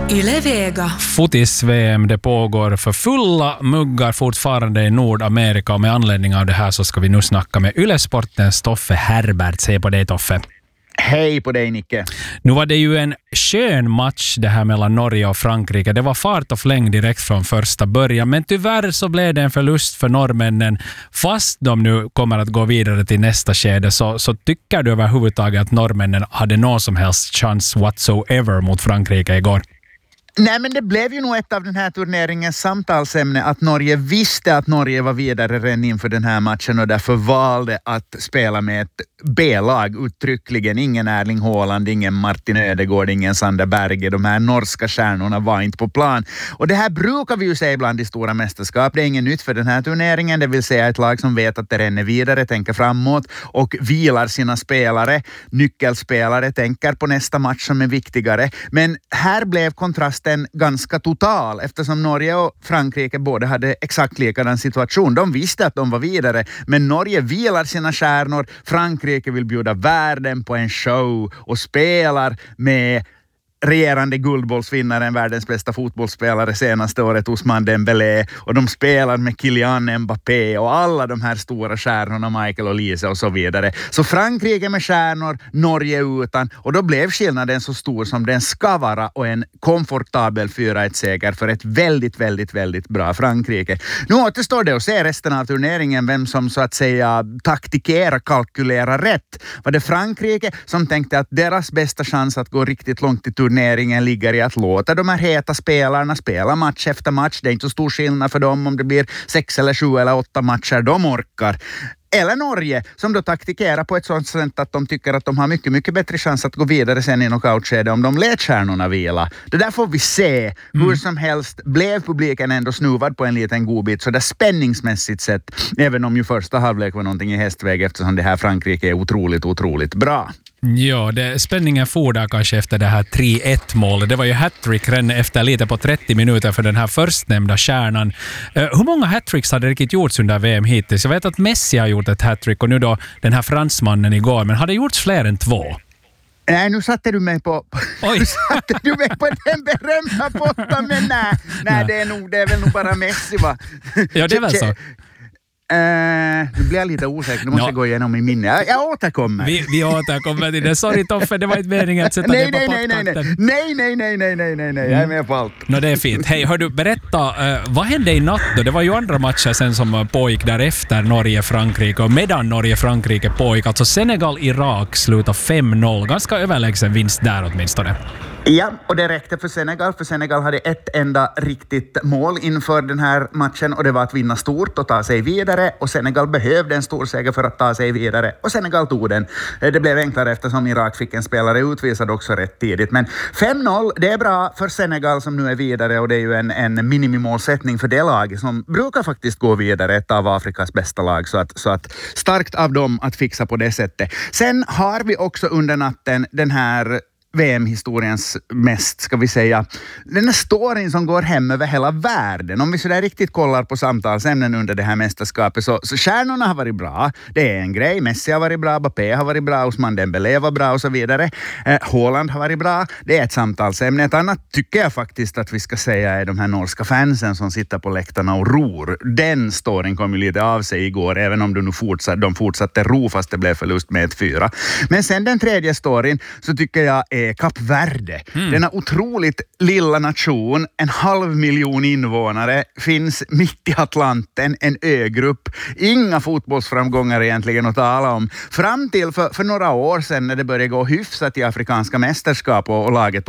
Yle Vega. Fotis-VM, det pågår för fulla muggar fortfarande i Nordamerika, och med anledning av det här så ska vi nu snacka med Yle-sportens Toffe Herbert. Säg på dig, Toffe. Hej på dig, Nicke. Nu var det ju en skön match det här mellan Norge och Frankrike. Det var fart och fläng direkt från första början, men tyvärr så blev det en förlust för norrmännen. Fast de nu kommer att gå vidare till nästa skede, så tycker du överhuvudtaget att norrmännen hade någon som helst chans whatsoever mot Frankrike igår? Nej, men det blev ju nog ett av den här turneringens samtalsämne att Norge visste att Norge var vidare redan inför den här matchen och därför valde att spela med ett B-lag uttryckligen. Ingen Erling Haaland, ingen Martin Ödegård, ingen Sander Berge. De här norska stjärnorna var inte på plan. Och det här brukar vi ju säga ibland i stora mästerskap. Det är inget nytt för den här turneringen. Det vill säga ett lag som vet att det ränner vidare, tänker framåt och vilar sina spelare. Nyckelspelare tänker på nästa match som är viktigare. Men här blev kontrasten ganska total eftersom Norge och Frankrike båda hade exakt likadan situation. De visste att de var vidare, men Norge vilar sina stjärnor. Frankrike vill bjuda världen på en show och spelar med regerande guldbollsvinnaren, världens bästa fotbollsspelare senaste året, Ousmane Dembélé, och de spelar med Kylian Mbappé och alla de här stora stjärnorna, Michael Olise och så vidare. Så Frankrike med stjärnor, Norge utan, och då blev skillnaden så stor som den ska vara och en komfortabel 4-1-seger för ett väldigt, väldigt, väldigt bra Frankrike. Nu återstår det att se resten av turneringen vem som så att säga kalkylerar rätt. Var det Frankrike som tänkte att deras bästa chans att gå riktigt långt i turneringen ligger i att låta de här heta spelarna spela match efter match. Det är inte så stor skillnad för dem om det blir 6 eller 7 eller 8 matcher de orkar. Eller Norge som då taktikerar på ett sådant sätt att de tycker att de har mycket, mycket bättre chans att gå vidare sen i knockoutskede om de lät stjärnorna vila. Det där får vi se. Hur som helst blev publiken ändå snuvad på en liten godbit så där spänningsmässigt sett, även om ju första halvlek var någonting i hästväg eftersom det här Frankrike är otroligt, otroligt bra. Ja, spänningen for där kanske efter det här 3-1-målet. Det var ju hattrick redan efter lite på 30 minuter för den här förstnämnda stjärnan. Hur många hattricks hade riktigt gjorts under VM hittills? Jag vet att Messi har gjort ett hattrick och nu då den här fransmannen igår, men hade gjorts fler än 2? Nej, nu satte du mig på den berömda pottan, men nej, det är väl nog bara Messi, va? Ja, det är väl så. Nu blir jag lite osäker. Nu måste jag gå igenom i minne. Jag återkommer. Vi återkommer till det. Sorry, Toffe, det var inte meningen att sätta dig på pottkanten. Nej. Jag är med på allt. Det är fint. Hej, hör du, berätta, vad hände i natt då? Det var ju andra matcher sen som pågick därefter Norge-Frankrike, och medan Norge-Frankrike pågick, alltså Senegal-Irak slutade 5-0. Ganska överlägsen vinst där åtminstone. Ja, och det räckte för Senegal hade ett enda riktigt mål inför den här matchen och det var att vinna stort och ta sig vidare, och Senegal behövde en stor seger för att ta sig vidare och Senegal tog den. Det blev enklare eftersom Irak fick en spelare utvisad också rätt tidigt, men 5-0, det är bra för Senegal som nu är vidare, och det är ju en minimimålsättning för det lag som brukar faktiskt gå vidare, ett av Afrikas bästa lag, så att starkt av dem att fixa på det sättet. Sen har vi också under natten den här VM-historiens mest, ska vi säga, den här storyn som går hem över hela världen. Om vi så där riktigt kollar på samtalsämnen under det här mästerskapet, så stjärnorna har varit bra. Det är en grej. Messi har varit bra, Mbappé har varit bra, Ousmane Dembélé var bra och så vidare. Haaland har varit bra. Det är ett samtalsämne. Ett annat tycker jag faktiskt att vi ska säga är de här norska fansen som sitter på läktarna och ror. Den storyn kom ju lite av sig igår, även om de fortsatte ro fast det blev förlust med 1-4. Men sen den tredje storyn så tycker jag Kap Verde. Denna otroligt lilla nation, 500 000 invånare, finns mitt i Atlanten, en ögrupp. Inga fotbollsframgångar egentligen att tala om. Fram till för några år sedan när det började gå hyfsat i afrikanska mästerskap och laget